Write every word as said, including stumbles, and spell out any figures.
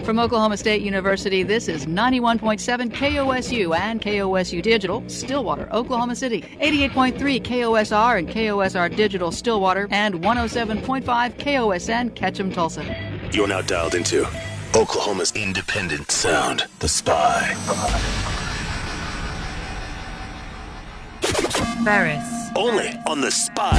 From Oklahoma State University, this is ninety-one point seven K O S U and K O S U Digital, Stillwater, Oklahoma City. eighty-eight point three K O S R and K O S R Digital, Stillwater. And one oh seven point five K O S N, Ketchum, Tulsa. You're now dialed into Oklahoma's independent sound, The Spy. Ferris. Only on The Spy.